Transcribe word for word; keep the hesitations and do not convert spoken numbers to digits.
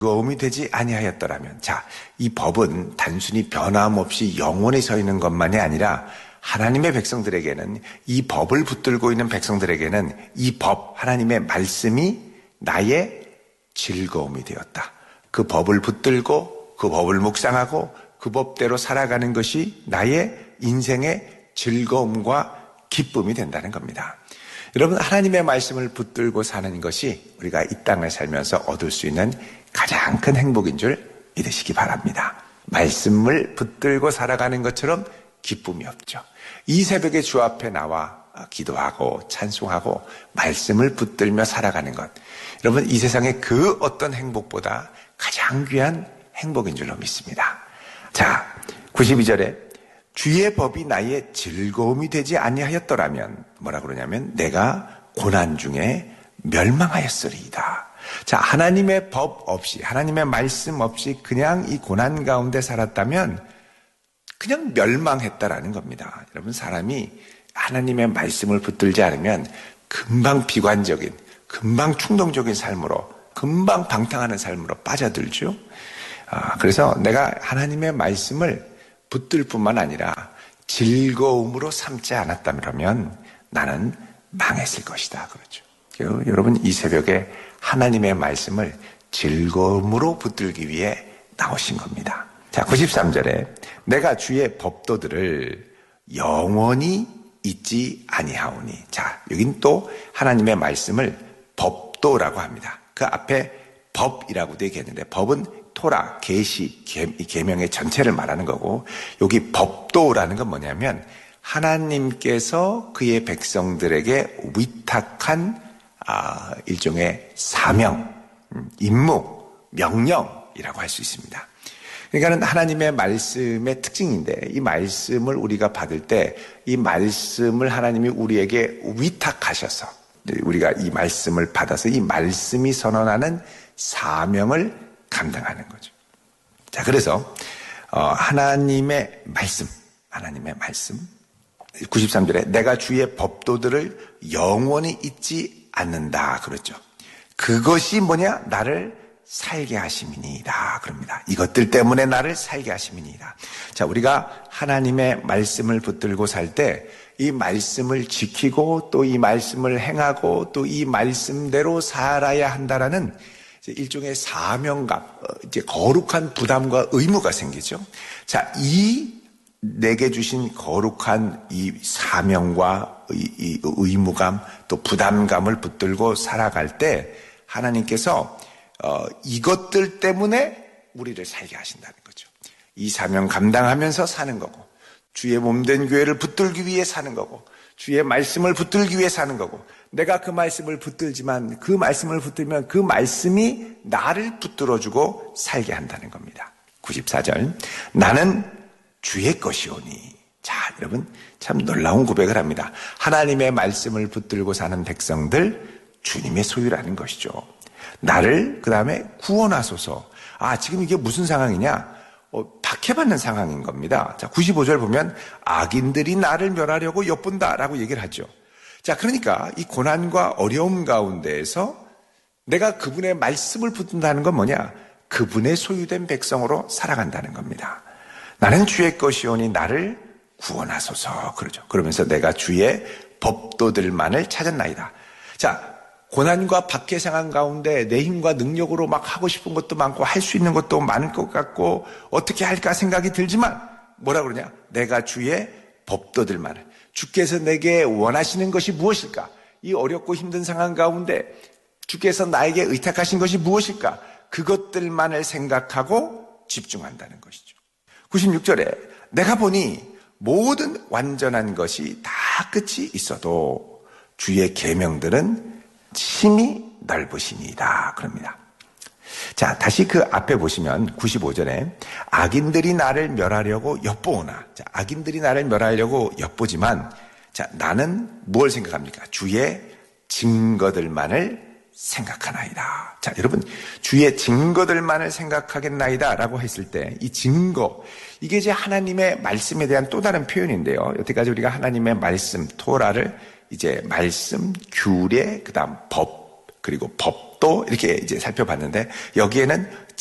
즐거움이 되지 아니하였더라면. 자, 이 법은 단순히 변함없이 영원히 서 있는 것만이 아니라 하나님의 백성들에게는, 이 법을 붙들고 있는 백성들에게는 이 법, 하나님의 말씀이 나의 즐거움이 되었다. 그 법을 붙들고 그 법을 묵상하고 그 법대로 살아가는 것이 나의 인생의 즐거움과 기쁨이 된다는 겁니다. 여러분, 하나님의 말씀을 붙들고 사는 것이 우리가 이 땅을 살면서 얻을 수 있는 가장 큰 행복인 줄 믿으시기 바랍니다. 말씀을 붙들고 살아가는 것처럼 기쁨이 없죠. 이 새벽에 주 앞에 나와 기도하고 찬송하고 말씀을 붙들며 살아가는 것, 여러분, 이 세상의 그 어떤 행복보다 가장 귀한 행복인 줄로 믿습니다. 자, 구십이 절에 주의 법이 나의 즐거움이 되지 아니하였더라면, 뭐라 그러냐면 내가 고난 중에 멸망하였으리이다. 자, 하나님의 법 없이, 하나님의 말씀 없이 그냥 이 고난 가운데 살았다면 그냥 멸망했다라는 겁니다. 여러분, 사람이 하나님의 말씀을 붙들지 않으면 금방 비관적인, 금방 충동적인 삶으로, 금방 방탕하는 삶으로 빠져들죠. 아, 그래서 내가 하나님의 말씀을 붙들 뿐만 아니라 즐거움으로 삼지 않았다면 나는 망했을 것이다. 그렇죠. 여러분, 이 새벽에 하나님의 말씀을 즐거움으로 붙들기 위해 나오신 겁니다. 자, 구십삼 절에 내가 주의 법도들을 영원히 잊지 아니하오니. 자, 여긴 또 하나님의 말씀을 법도라고 합니다. 그 앞에 법이라고 되어 있는데, 법은 토라, 계시, 계명의 전체를 말하는 거고, 여기 법도라는 건 뭐냐면 하나님께서 그의 백성들에게 위탁한 아, 일종의 사명, 임무, 명령이라고 할 수 있습니다. 그러니까는 하나님의 말씀의 특징인데, 이 말씀을 우리가 받을 때 이 말씀을 하나님이 우리에게 위탁하셔서 우리가 이 말씀을 받아서 이 말씀이 선언하는 사명을 감당하는 거죠. 자, 그래서 어, 하나님의 말씀, 하나님의 말씀 구십삼 절에 내가 주의 법도들을 영원히 잊지 않는다 그렇죠. 그것이 뭐냐? 나를 살게 하심이니이다 그럽니다. 이것들 때문에 나를 살게 하심이니이다. 자, 우리가 하나님의 말씀을 붙들고 살 때 이 말씀을 지키고 또 이 말씀을 행하고 또 이 말씀대로 살아야 한다라는 일종의 사명감, 이제 거룩한 부담과 의무가 생기죠. 자, 이 내게 주신 거룩한 이 사명과 이, 이 의무감 또 부담감을 붙들고 살아갈 때 하나님께서 어, 이것들 때문에 우리를 살게 하신다는 거죠. 이 사명 감당하면서 사는 거고, 주의 몸된 교회를 붙들기 위해 사는 거고, 주의 말씀을 붙들기 위해 사는 거고, 내가 그 말씀을 붙들지만 그 말씀을 붙들면 그 말씀이 나를 붙들어주고 살게 한다는 겁니다. 구십사 절 나는 주의 것이오니. 자, 여러분, 참 놀라운 고백을 합니다. 하나님의 말씀을 붙들고 사는 백성들, 주님의 소유라는 것이죠. 나를 그 다음에 구원하소서. 아, 지금 이게 무슨 상황이냐? 어, 박해받는 상황인 겁니다. 자, 구십오 절 보면 악인들이 나를 멸하려고 엿본다라고 얘기를 하죠. 자, 그러니까 이 고난과 어려움 가운데에서 내가 그분의 말씀을 붙든다는 건 뭐냐? 그분의 소유된 백성으로 살아간다는 겁니다. 나는 주의 것이오니 나를 구원하소서. 그러죠. 그러면서 내가 주의 법도들만을 찾았나이다. 자, 고난과 박해 상황 가운데 내 힘과 능력으로 막 하고 싶은 것도 많고 할 수 있는 것도 많을 것 같고 어떻게 할까 생각이 들지만 뭐라 그러냐? 내가 주의 법도들만을, 주께서 내게 원하시는 것이 무엇일까? 이 어렵고 힘든 상황 가운데 주께서 나에게 의탁하신 것이 무엇일까? 그것들만을 생각하고 집중한다는 것이죠. 구십육 절에 내가 보니 모든 완전한 것이 다 끝이 있어도 주의 계명들은 심히 넓으시니이다 그럽니다. 자, 다시 그 앞에 보시면 구십오 절에 악인들이 나를 멸하려고 엿보오나. 자, 악인들이 나를 멸하려고 엿보지만 자, 나는 뭘 생각합니까? 주의 증거들만을 생각하나이다. 자, 여러분, 주의 증거들만을 생각하겠나이다 라고 했을 때 이 증거, 이게 이제 하나님의 말씀에 대한 또 다른 표현인데요. 여태까지 우리가 하나님의 말씀, 토라를 이제 말씀, 규례, 그 다음 법, 그리고 법도 이렇게 이제 살펴봤는데 여기에는